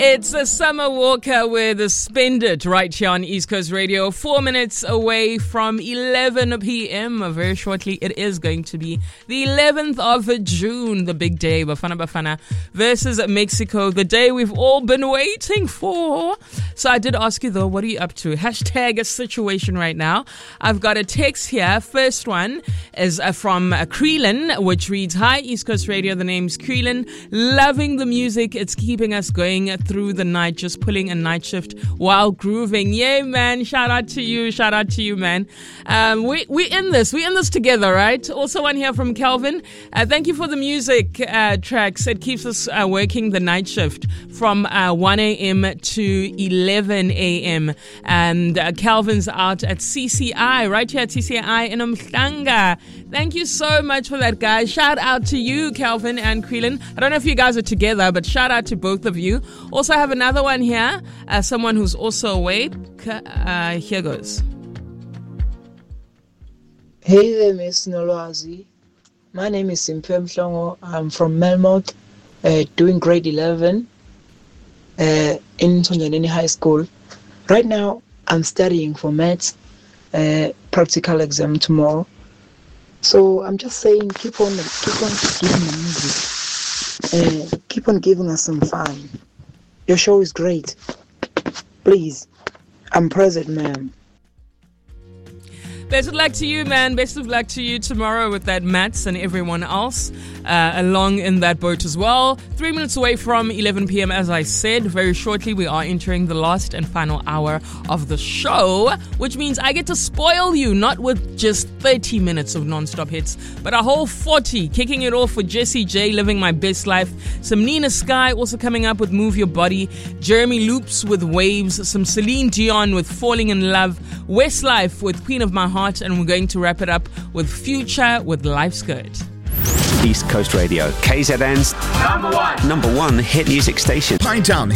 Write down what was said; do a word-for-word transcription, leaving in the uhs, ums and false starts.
It's a Summer Walker with a Spend It right here on East Coast Radio. Four minutes away from eleven p.m. Very shortly, it is going to be the eleventh of June, the big day, Bafana Bafana versus Mexico, the day we've all been waiting for. So I did ask you, though, what are you up to? Hashtag a situation right now. I've got a text here. First one is uh, from uh, Creelan, which reads, "Hi, East Coast Radio. The name's Creelan. Loving the music. It's keeping us going through the night, just pulling a night shift while grooving." Yay, man. Shout out to you. Shout out to you, man. Um, we, we in this. We in this together, right? Also one here from Calvin. Uh, thank you for the music uh, tracks. It keeps us uh, working the night shift from uh, one a.m. to eleven a.m. And uh, Calvin's out at C C I, right here at C C I in Umhlanga. Thank you so much for that, guys. Shout out to you, Calvin and Creelan. I don't know if you guys are together, but shout out to both of you. Also, I have another one here, uh, someone who's also awake. Uh, here goes. Hey there, Miss Nolwazi. My name is Simphe Mhlongo. I'm from Melmoth, uh, doing grade eleven uh, in Sonjaneni High School. Right now, I'm studying for maths, uh, practical exam tomorrow. So I'm just saying, keep on, keep on giving the music. Uh, keep on giving us some fun. Your show is great. Please, I'm present, ma'am. Best of luck to you, man. Best of luck to you tomorrow with that Mats and everyone else uh, along in that boat as well. Three minutes away from eleven p.m. as I said. Very shortly, we are entering the last and final hour of the show, which means I get to spoil you, not with just thirty minutes of non-stop hits, but a whole forty. Kicking it off with Jessie J, Living My Best Life. Some Nina Sky also coming up with Move Your Body. Jeremy Loops with Waves. Some Celine Dion with Falling in Love. Westlife with Queen of My Heart. And we're going to wrap it up with Future with Life's Good. East Coast Radio, K Z N's number one, number one hit music station. Pinetown.